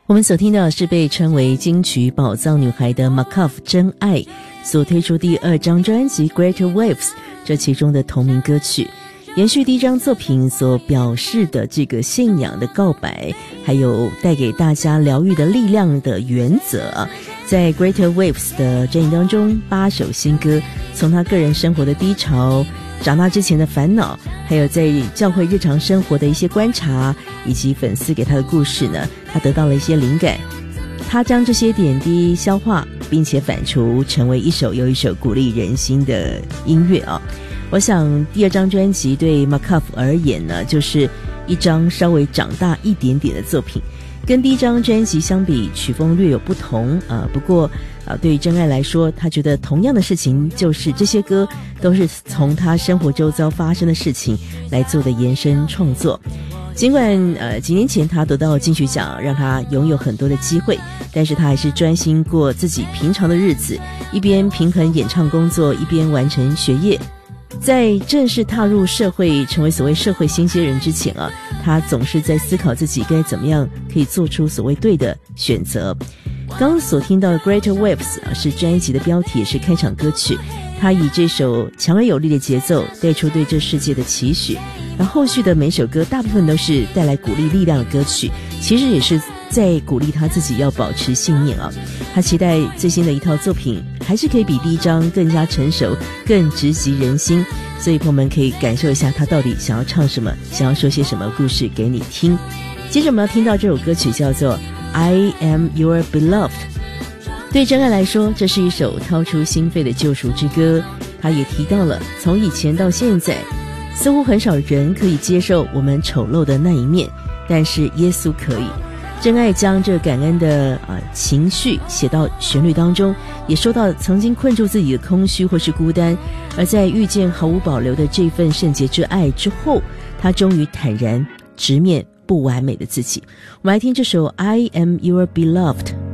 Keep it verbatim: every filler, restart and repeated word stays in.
我们所听到的是被称为金曲宝藏女孩的 Makov 真爱所推出第二张专辑 Greater Waves 这其中的同名歌曲，延续第一张作品所表示的这个信仰的告白，还有带给大家疗愈的力量的原则。在 Greater Waves 的专辑当中，八首新歌从他个人生活的低潮，长大之前的烦恼，还有在教会日常生活的一些观察，以及粉丝给他的故事呢，他得到了一些灵感，他将这些点滴消化，并且反刍成为一首又一首鼓励人心的音乐啊。我想第二张专辑对 Makov 而言呢，就是一张稍微长大一点点的作品，跟第一张专辑相比，曲风略有不同啊。不过啊，对于真爱来说，他觉得同样的事情，就是这些歌都是从他生活周遭发生的事情来做的延伸创作。尽管呃几年前他得到金曲奖，让他拥有很多的机会，但是他还是专心过自己平常的日子，一边平衡演唱工作，一边完成学业。在正式踏入社会，成为所谓社会新鲜人之前啊，他总是在思考自己该怎么样可以做出所谓对的选择。刚刚所听到的 Greater Waves 啊，是专辑的标题，也是开场歌曲。他以这首强而有力的节奏带出对这世界的期许，而后续的每首歌大部分都是带来鼓励力量的歌曲，其实也是在鼓励他自己要保持信念啊。他期待最新的一套作品还是可以比第一张更加成熟，更直击人心，所以朋友们可以感受一下他到底想要唱什么，想要说些什么故事给你听。接着我们要听到这首歌曲叫做 I Am Your Beloved。 对真爱来说，这是一首掏出心肺的救赎之歌。他也提到了从以前到现在，似乎很少人可以接受我们丑陋的那一面，但是耶稣可以。真爱将这感恩的、呃、情绪写到旋律当中，也说到曾经困住自己的空虚或是孤单，而在遇见毫无保留的这份圣洁之爱之后，他终于坦然直面不完美的自己。我们来听这首 I Am Your Beloved。